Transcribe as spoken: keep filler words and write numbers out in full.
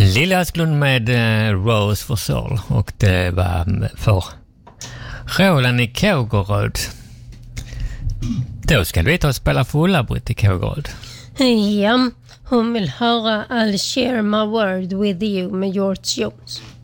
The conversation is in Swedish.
Lilla Asklund med uh, Rose for Soul, och det var för Roland i Kågeröd. Då ska vi ta och spela för Ulla-Britt i Kågeröd. Ja, hon vill höra I'll share my word with you med George Jones.